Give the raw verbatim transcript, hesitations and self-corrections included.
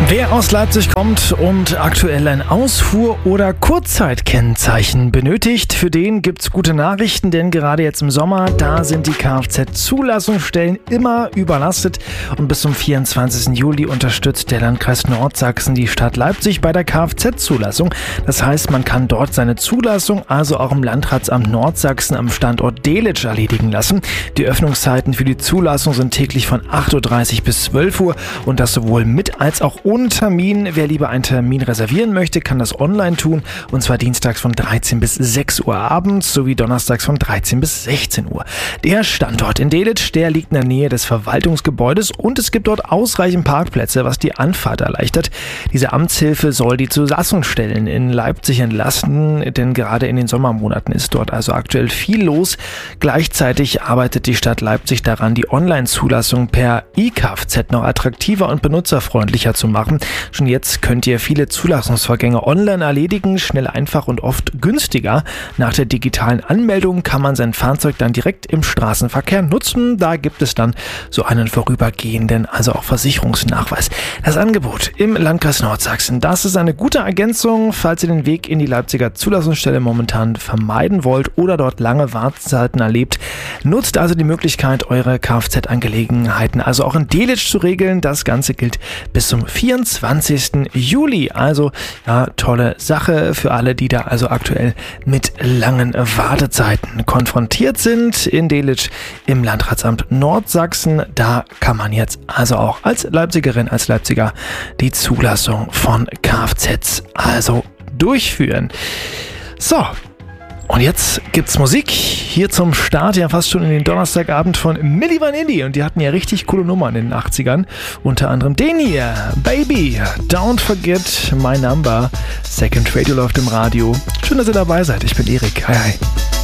Wer aus Leipzig kommt und aktuell ein Ausfuhr- oder Kurzzeitkennzeichen benötigt, für den gibt's gute Nachrichten, denn gerade jetzt im Sommer, da sind die Kfz-Zulassungsstellen immer überlastet und bis zum vierundzwanzigsten Juli unterstützt der Landkreis Nordsachsen die Stadt Leipzig bei der Kfz-Zulassung. Das heißt, man kann dort seine Zulassung, also auch im Landratsamt Nordsachsen am Standort Delitzsch erledigen lassen. Die Öffnungszeiten für die Zulassung sind täglich von acht Uhr dreißig bis zwölf Uhr und das sowohl mit als auch ohne Termin. Wer lieber einen Termin reservieren möchte, kann das online tun und zwar dienstags von dreizehn bis sechs Uhr abends sowie donnerstags von dreizehn bis sechzehn Uhr. Der Standort in Delitzsch, der liegt in der Nähe des Verwaltungsgebäudes und es gibt dort ausreichend Parkplätze, was die Anfahrt erleichtert. Diese Amtshilfe soll die Zulassungsstellen in Leipzig entlasten, denn gerade in den Sommermonaten ist dort also aktuell viel los. Gleichzeitig arbeitet die Stadt Leipzig daran, die Online-Zulassung per E-Kfz noch attraktiver und benutzerfreundlicher zu machen. Schon jetzt könnt ihr viele Zulassungsvorgänge online erledigen, schnell, einfach und oft günstiger. Nach der digitalen Anmeldung kann man sein Fahrzeug dann direkt im Straßenverkehr nutzen. Da gibt es dann so einen vorübergehenden, also auch Versicherungsnachweis. Das Angebot im Landkreis Nordsachsen, das ist eine gute Ergänzung, falls ihr den Weg in die Leipziger Zulassungsstelle momentan vermeiden wollt oder dort lange Wartezeiten erlebt. Nutzt also die Möglichkeit, eure Kfz-Angelegenheiten also auch in Delitzsch zu regeln. Das Ganze gilt bis zum vierundzwanzigsten Juli. Also ja, tolle Sache für alle, die da also aktuell mit langen Wartezeiten konfrontiert sind. In Delitzsch im Landratsamt Nordsachsen, da kann man jetzt also auch als Leipzigerin, als Leipziger die Zulassung von Kfz also durchführen. So. Und jetzt gibt's Musik hier zum Start, ja fast schon in den Donnerstagabend von Milli Vanilli. Und die hatten ja richtig coole Nummern in den achtzigern. Unter anderem den hier, Baby, Don't Forget My Number. Second Radio läuft im Radio. Schön, dass ihr dabei seid. Ich bin Erik. Hi, hi.